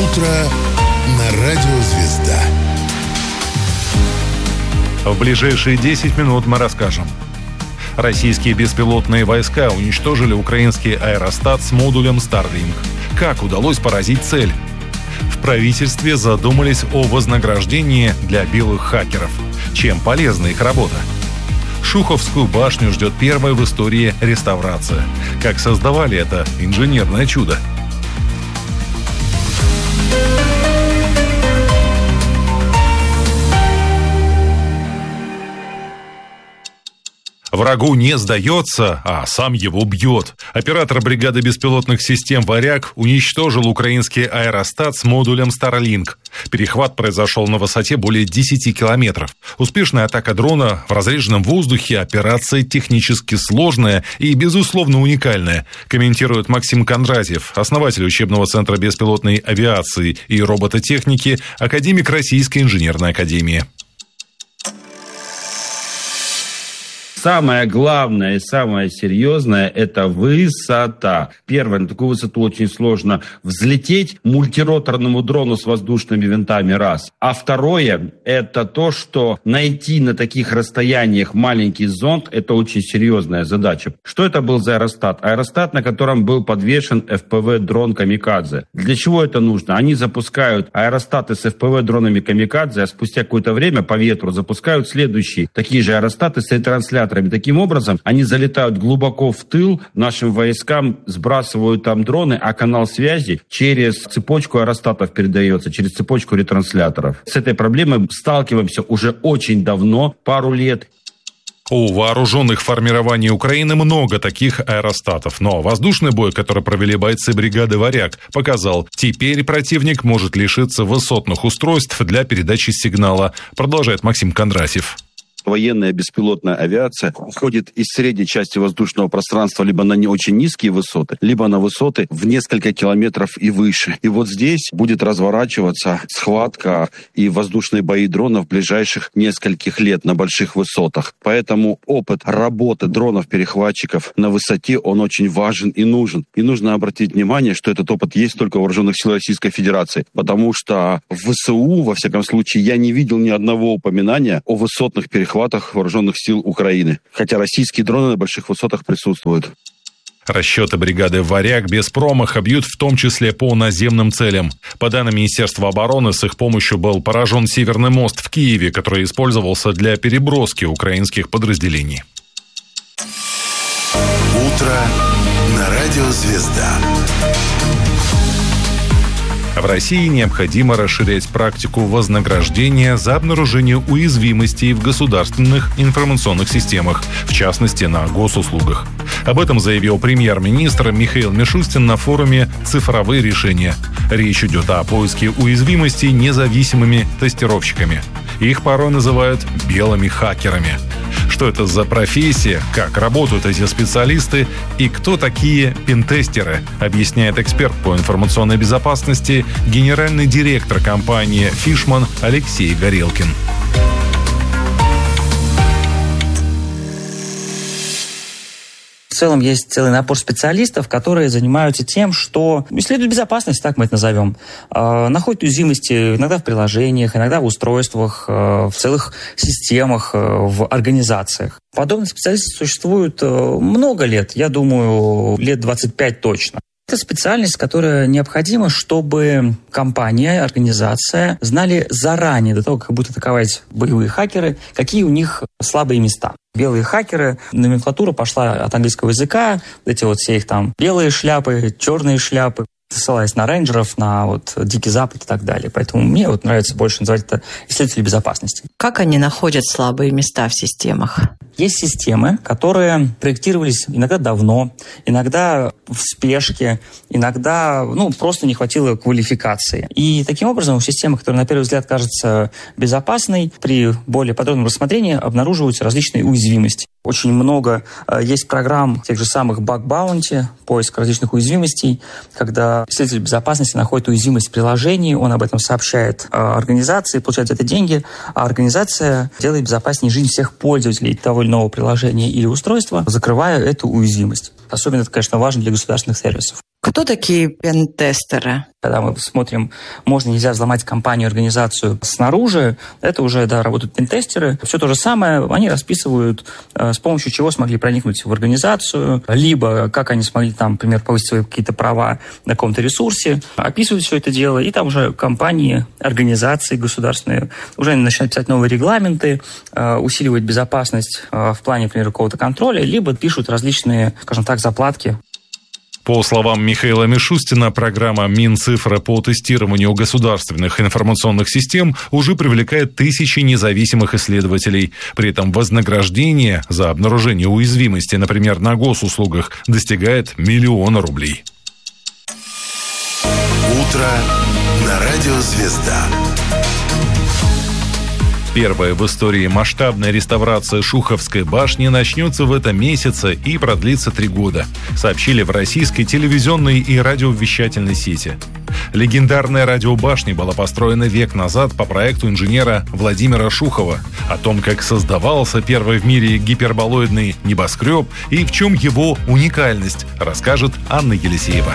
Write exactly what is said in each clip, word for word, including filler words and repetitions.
утро на радио «Звезда». В ближайшие десять минут мы расскажем. Российские беспилотные войска уничтожили украинский аэростат с модулем Starlink. Как удалось поразить цель? В правительстве задумались о вознаграждении для белых хакеров. Чем полезна их работа? Шуховскую башню ждет первая в истории реставрация. Как создавали это инженерное чудо? Врагу не сдается, а сам его бьет. Оператор бригады беспилотных систем «Варяг» уничтожил украинский аэростат с модулем Starlink. Перехват произошел на высоте более десяти километров. Успешная атака дрона в разреженном воздухе – операция технически сложная и, безусловно, уникальная, комментирует Максим Кондратьев, основатель учебного центра беспилотной авиации и робототехники, академик Российской инженерной академии. Самое главное и самое серьезное – это высота. Первое, на такую высоту очень сложно взлететь мультироторному дрону с воздушными винтами, раз. А второе – это то, что найти на таких расстояниях маленький зонд – это очень серьезная задача. Что это был за аэростат? Аэростат, на котором был подвешен эф пи ви-дрон «Камикадзе». Для чего это нужно? Они запускают аэростаты с эф пи ви-дронами «Камикадзе», а спустя какое-то время по ветру запускают следующие такие же аэростаты с ретрансляторами. Таким образом, они залетают глубоко в тыл нашим войскам, сбрасывают там дроны, а канал связи через цепочку аэростатов передается, через цепочку ретрансляторов. С этой проблемой сталкиваемся уже очень давно, пару лет. У вооруженных формирований Украины много таких аэростатов, но воздушный бой, который провели бойцы бригады «Варяг», показал, теперь противник может лишиться высотных устройств для передачи сигнала, продолжает Максим Кондратьев. Военная беспилотная авиация уходит из средней части воздушного пространства либо на не очень низкие высоты, либо на высоты в несколько километров и выше. И вот здесь будет разворачиваться схватка и воздушные бои дронов ближайших нескольких лет на больших высотах. Поэтому опыт работы дронов-перехватчиков на высоте, он очень важен и нужен. И нужно обратить внимание, что этот опыт есть только у вооруженных сил Российской Федерации, потому что в ВСУ, во всяком случае, я не видел ни одного упоминания о высотных перехватах вооруженных сил Украины, хотя российские дроны на больших высотах присутствуют. Расчеты бригады «Варяг» без промаха бьют в том числе по наземным целям. По данным Министерства обороны, с их помощью был поражен Северный мост в Киеве, который использовался для переброски украинских подразделений. Утро на радио «Звезда». В России необходимо расширять практику вознаграждения за обнаружение уязвимостей в государственных информационных системах, в частности, на госуслугах. Об этом заявил премьер-министр Михаил Мишустин на форуме «Цифровые решения». Речь идет о поиске уязвимостей независимыми тестировщиками. Их порой называют белыми хакерами. Что это за профессия, как работают эти специалисты и кто такие пентестеры, объясняет эксперт по информационной безопасности, генеральный директор компании «Фишман» Алексей Горелкин. В целом есть целый набор специалистов, которые занимаются тем, что исследуют безопасность, так мы это назовем, находят уязвимости иногда в приложениях, иногда в устройствах, в целых системах, в организациях. Подобных специалистов существует много лет, я думаю, лет двадцать пять точно. Это специальность, которая необходима, чтобы компания, организация знали заранее, до того, как будут атаковать боевые хакеры, какие у них слабые места. Белые хакеры, номенклатура пошла от английского языка, эти вот все их там белые шляпы, черные шляпы, ссылаясь на рейнджеров, на вот Дикий Запад и так далее. Поэтому мне вот нравится больше называть это исследователи безопасности. Как они находят слабые места в системах? Есть системы, которые проектировались иногда давно, иногда в спешке, иногда ну, просто не хватило квалификации. И таким образом в системах, которые на первый взгляд кажутся безопасной, при более подробном рассмотрении обнаруживаются различные уязвимости. Очень много э, есть программ тех же самых Bug Bounty, поиск различных уязвимостей, когда исследователь безопасности находит уязвимость в приложении, он об этом сообщает э, организации, получает за это деньги, а организация делает безопаснее жизнь всех пользователей того или иного приложения или устройства, закрывая эту уязвимость. Особенно это, конечно, важно для государственных сервисов. Кто такие пентестеры? Когда мы смотрим, можно, нельзя взломать компанию, организацию снаружи, это уже, да, работают пентестеры. Все то же самое, они расписывают, с помощью чего смогли проникнуть в организацию, либо как они смогли там, например, повысить свои какие-то права на каком-то ресурсе, описывают все это дело, и там уже компании, организации государственные уже начинают писать новые регламенты, усиливать безопасность в плане, например, какого-то контроля, либо пишут различные, скажем так, заплатки. По словам Михаила Мишустина, программа Минцифры по тестированию государственных информационных систем уже привлекает тысячи независимых исследователей. При этом вознаграждение за обнаружение уязвимости, например, на госуслугах, достигает миллиона рублей. Утро на радио «Звезда». Первая в истории масштабная реставрация Шуховской башни начнется в этом месяце и продлится три года, сообщили в российской телевизионной и радиовещательной сети. Легендарная радиобашня была построена век назад по проекту инженера Владимира Шухова. О том, как создавался первый в мире гиперболоидный небоскреб и в чем его уникальность, расскажет Анна Елисеева.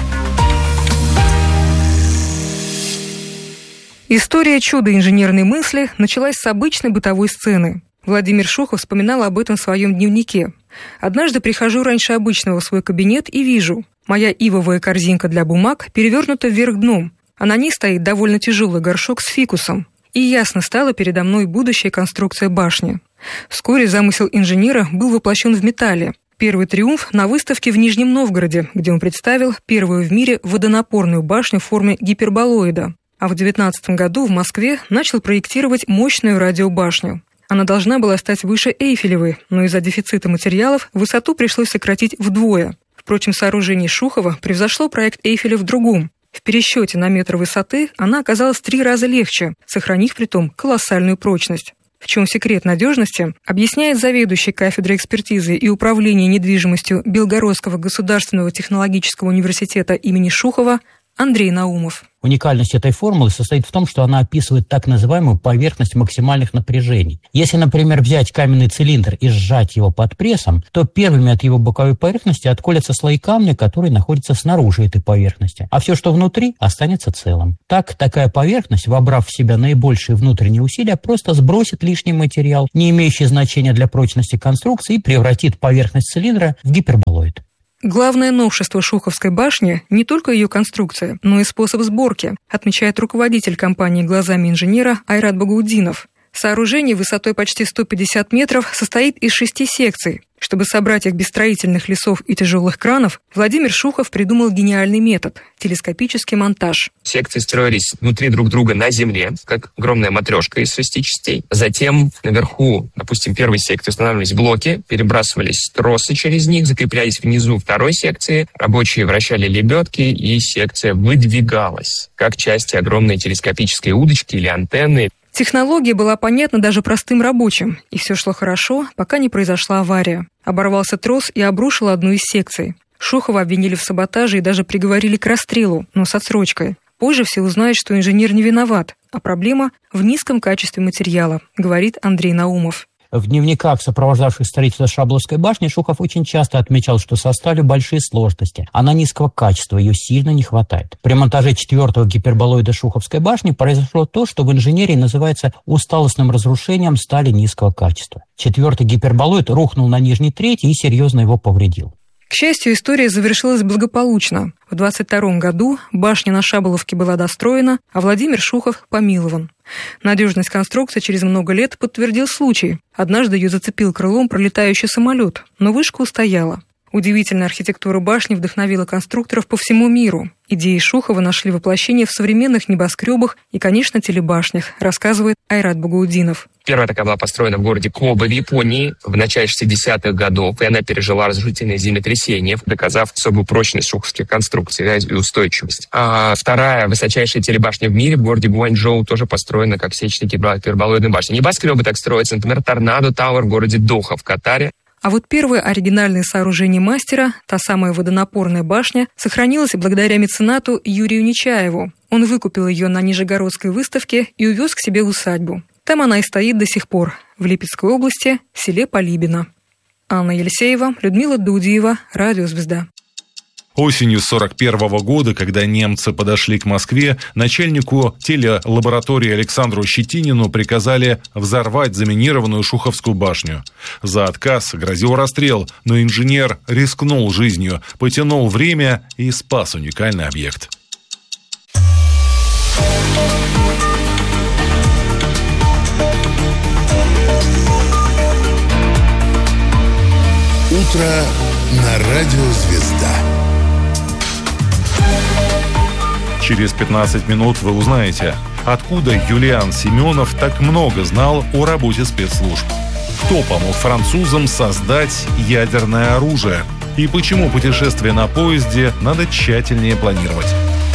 История чуда инженерной мысли началась с обычной бытовой сцены. Владимир Шухов вспоминал об этом в своем дневнике. «Однажды прихожу раньше обычного в свой кабинет и вижу, моя ивовая корзинка для бумаг перевернута вверх дном, а на ней стоит довольно тяжелый горшок с фикусом. И ясно стало передо мной будущая конструкция башни. Вскоре замысел инженера был воплощен в металле. Первый триумф на выставке в Нижнем Новгороде, где он представил первую в мире водонапорную башню в форме гиперболоида. А в девятнадцатом году в Москве начал проектировать мощную радиобашню. Она должна была стать выше Эйфелевой, но из-за дефицита материалов высоту пришлось сократить вдвое. Впрочем, сооружение Шухова превзошло проект Эйфеля в другом. В пересчете на метр высоты она оказалась в три раза легче, сохранив притом колоссальную прочность. В чем секрет надежности, объясняет заведующий кафедрой экспертизы и управления недвижимостью Белгородского государственного технологического университета имени Шухова Андрей Наумов. Уникальность этой формулы состоит в том, что она описывает так называемую поверхность максимальных напряжений. Если, например, взять каменный цилиндр и сжать его под прессом, то первыми от его боковой поверхности отколятся слои камня, которые находятся снаружи этой поверхности, а все, что внутри, останется целым. Так, такая поверхность, вобрав в себя наибольшие внутренние усилия, просто сбросит лишний материал, не имеющий значения для прочности конструкции, и превратит поверхность цилиндра в гиперболоид. Главное новшество Шуховской башни – не только ее конструкция, но и способ сборки, отмечает руководитель компании «Глазами инженера» Айрат Багаудинов. Сооружение высотой почти сто пятьдесят метров состоит из шести секций. Чтобы собрать их без строительных лесов и тяжелых кранов, Владимир Шухов придумал гениальный метод – телескопический монтаж. Секции строились внутри друг друга на земле, как огромная матрешка из шести частей. Затем наверху, допустим, первой секции устанавливались блоки, перебрасывались тросы через них, закреплялись внизу второй секции, рабочие вращали лебедки, и секция выдвигалась, как части огромной телескопической удочки или антенны. Технология была понятна даже простым рабочим, и все шло хорошо, пока не произошла авария. Оборвался трос и обрушил одну из секций. Шухова обвинили в саботаже и даже приговорили к расстрелу, но с отсрочкой. Позже все узнают, что инженер не виноват, а проблема в низком качестве материала, говорит Андрей Наумов. В дневниках, сопровождавших строительство Шабловской башни, Шухов очень часто отмечал, что со сталью большие сложности. Она низкого качества, ее сильно не хватает. При монтаже четвертого гиперболоида Шуховской башни произошло то, что в инженерии называется усталостным разрушением стали низкого качества. Четвертый гиперболоид рухнул на нижний треть и серьезно его повредил. К счастью, история завершилась благополучно. В двадцать втором году башня на Шаболовке была достроена, а Владимир Шухов помилован. Надежность конструкции через много лет подтвердил случай. Однажды ее зацепил крылом пролетающий самолет, но вышка устояла. Удивительная архитектура башни вдохновила конструкторов по всему миру. Идеи Шухова нашли воплощение в современных небоскребах и, конечно, телебашнях, рассказывает Айрат Багаудинов. Первая такая была построена в городе Коба в Японии в начале шестидесятых годов, и она пережила разрушительное землетрясение, доказав особую прочность шуховских конструкций и устойчивость. А вторая высочайшая телебашня в мире в городе Гуанчжоу тоже построена как сетчатая гиперболоидная башня. Небоскребы так строятся, например, Торнадо Тауэр в городе Доха в Катаре. А вот первое оригинальное сооружение мастера, та самая водонапорная башня, сохранилась благодаря меценату Юрию Нечаеву. Он выкупил ее на Нижегородской выставке и увез к себе в усадьбу. Там она и стоит до сих пор, в Липецкой области, в селе Полибино. Анна Елисеева, Людмила Дудиева, Радио «Звезда». Осенью сорок первого года, когда немцы подошли к Москве, начальнику телелаборатории Александру Щетинину приказали взорвать заминированную Шуховскую башню. За отказ грозил расстрел, но инженер рискнул жизнью, потянул время и спас уникальный объект. Утро на радио «Звезда». Через пятнадцать минут вы узнаете, откуда Юлиан Семенов так много знал о работе спецслужб, кто помог французам создать ядерное оружие и почему путешествие на поезде надо тщательнее планировать.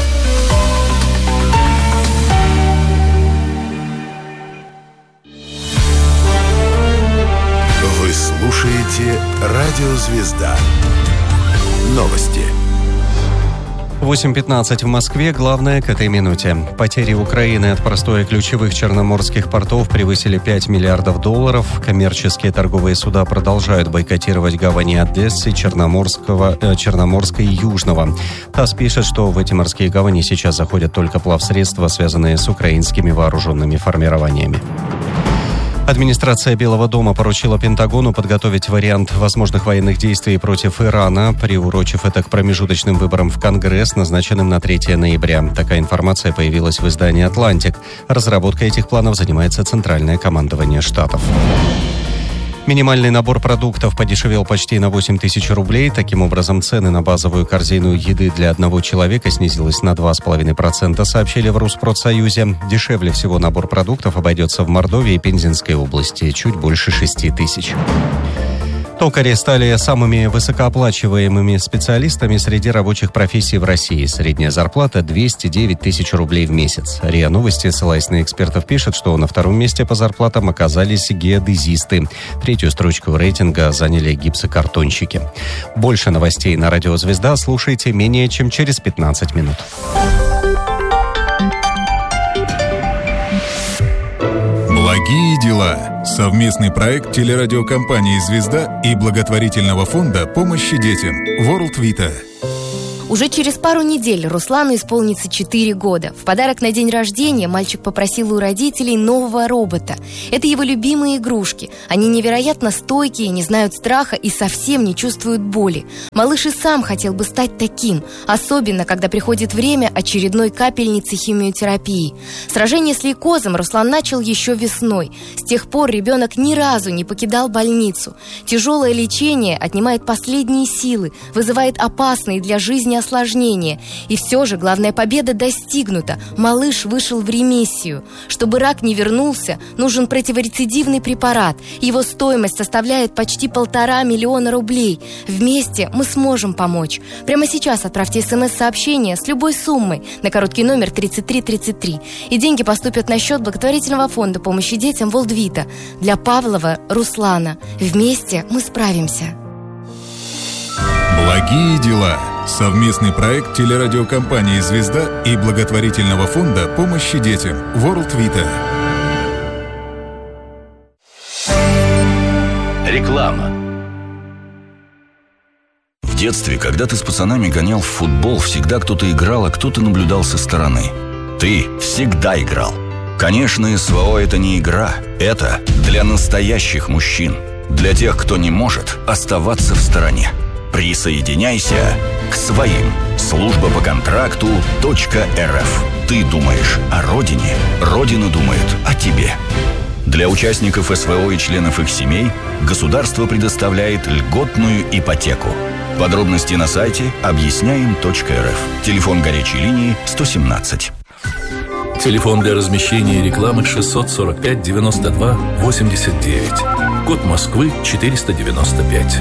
Вы слушаете радио «Звезда». Новости. восемь пятнадцать в Москве. Главное к этой минуте. Потери Украины от простоя ключевых черноморских портов превысили пять миллиардов долларов. Коммерческие торговые суда продолжают бойкотировать гавани Одессы, Черноморского, э, Черноморской и Южного. ТАСС пишет, что в эти морские гавани сейчас заходят только плавсредства, связанные с украинскими вооруженными формированиями. Администрация Белого дома поручила Пентагону подготовить вариант возможных военных действий против Ирана, приурочив это к промежуточным выборам в Конгресс, назначенным на третьего ноября. Такая информация появилась в издании «Атлантик». Разработкой этих планов занимается Центральное командование Штатов. Минимальный набор продуктов подешевел почти на восемь тысяч рублей. Таким образом, цены на базовую корзину еды для одного человека снизились на два с половиной процента, сообщили в Руспродсоюзе. Дешевле всего набор продуктов обойдется в Мордовии и Пензенской области, чуть больше шести тысяч. Токари стали самыми высокооплачиваемыми специалистами среди рабочих профессий в России. Средняя зарплата двести девять тысяч рублей в месяц. РИА Новости, ссылаясь на экспертов, пишет, что на втором месте по зарплатам оказались геодезисты. Третью строчку рейтинга заняли гипсокартонщики. Больше новостей на радио «Звезда» слушайте менее чем через пятнадцать минут. Благие дела. Совместный проект телерадиокомпании «Звезда» и благотворительного фонда помощи детям World Vita. Уже через пару недель Руслану исполнится четыре года. В подарок на день рождения мальчик попросил у родителей нового робота. Это его любимые игрушки. Они невероятно стойкие, не знают страха и совсем не чувствуют боли. Малыш и сам хотел бы стать таким, особенно когда приходит время очередной капельницы химиотерапии. Сражение с лейкозом Руслан начал еще весной. С тех пор ребенок ни разу не покидал больницу. Тяжелое лечение отнимает последние силы, вызывает опасные для жизни осложнения. И все же главная победа достигнута. Малыш вышел в ремиссию. Чтобы рак не вернулся, нужен противорецидивный препарат. Его стоимость составляет почти полтора миллиона рублей. Вместе мы сможем помочь. Прямо сейчас отправьте смс-сообщение с любой суммой на короткий номер тридцать три тридцать три. И деньги поступят на счет благотворительного фонда помощи детям World Vita для Павлова Руслана. Вместе мы справимся. Благие дела. Совместный проект телерадиокомпании «Звезда» и благотворительного фонда помощи детям World Vita. Реклама. В детстве, когда ты с пацанами гонял в футбол, всегда кто-то играл, а кто-то наблюдал со стороны. Ты всегда играл. Конечно, СВО – это не игра. Это для настоящих мужчин. Для тех, кто не может оставаться в стороне. Присоединяйся к своим. Служба по контракту .рф. Ты думаешь о родине, Родина думает о тебе. Для участников СВО и членов их семей государство предоставляет льготную ипотеку. Подробности на сайте объясняем точка эр эф. Телефон горячей линии сто семнадцать. Телефон для размещения рекламы шестьсот сорок пять девяносто два восемьдесят девять. Код Москвы четыреста девяносто пять.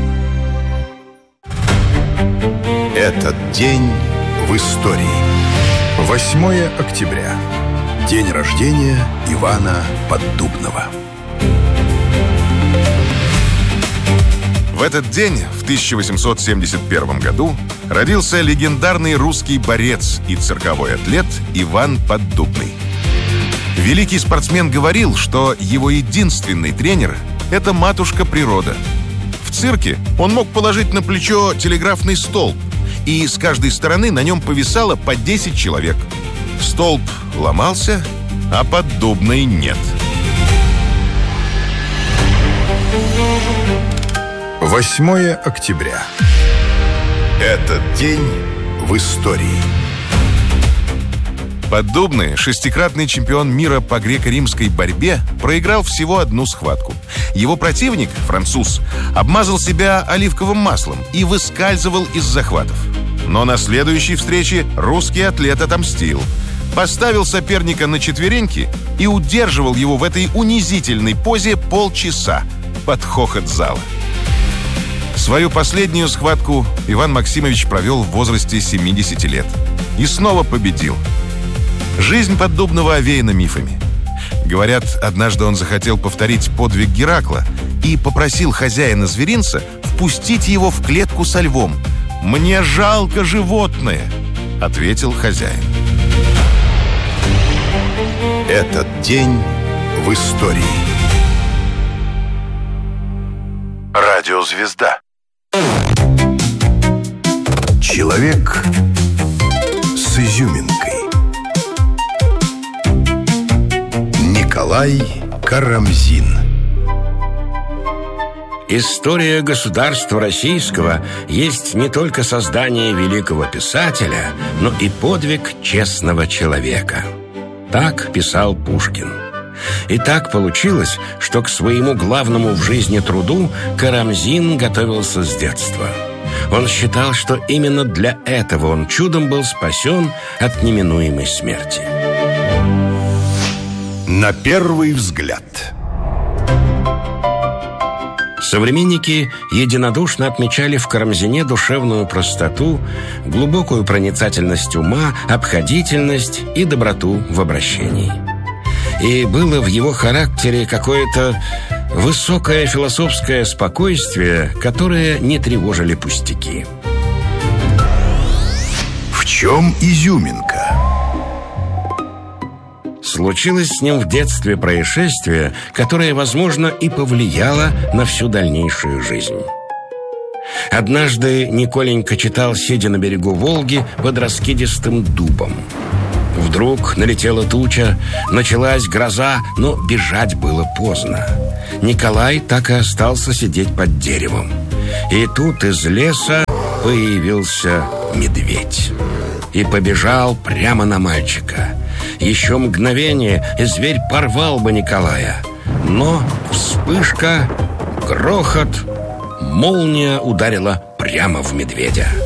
Этот день в истории. восьмое октября. День рождения Ивана Поддубного. В этот день, в тысяча восемьсот семьдесят первом году, родился легендарный русский борец и цирковой атлет Иван Поддубный. Великий спортсмен говорил, что его единственный тренер – это матушка природа. В цирке он мог положить на плечо телеграфный столб, и с каждой стороны на нем повисало по десять человек. Столб ломался, а Поддубной нет. восьмое октября. Этот день в истории. Поддубный, шестикратный чемпион мира по греко-римской борьбе, проиграл всего одну схватку. Его противник, француз, обмазал себя оливковым маслом и выскальзывал из захватов. Но на следующей встрече русский атлет отомстил. Поставил соперника на четвереньки и удерживал его в этой унизительной позе полчаса под хохот зала. Свою последнюю схватку Иван Максимович провел в возрасте семидесяти лет. И снова победил. Жизнь Поддубного овеяна мифами. Говорят, однажды он захотел повторить подвиг Геракла и попросил хозяина зверинца впустить его в клетку со львом. «Мне жалко животное», — ответил хозяин. Этот день в истории. Радиозвезда. Человек с изюминкой. Николай Карамзин. История государства российского есть не только создание великого писателя, но и подвиг честного человека. Так писал Пушкин. И так получилось, что к своему главному в жизни труду Карамзин готовился с детства. Он считал, что именно для этого он чудом был спасен от неминуемой смерти. На первый взгляд. Современники единодушно отмечали в Карамзине душевную простоту, глубокую проницательность ума, обходительность и доброту в обращении. И было в его характере какое-то высокое философское спокойствие, которое не тревожили пустяки. В чем изюминка? Случилось с ним в детстве происшествие, которое, возможно, и повлияло на всю дальнейшую жизнь. Однажды Николенька читал, сидя на берегу Волги под раскидистым дубом. Вдруг налетела туча, началась гроза, но бежать было поздно. Николай так и остался сидеть под деревом. И тут из леса появился медведь. И побежал прямо на мальчика. Еще мгновение, и зверь порвал бы Николая. Но вспышка, грохот, молния ударила прямо в медведя.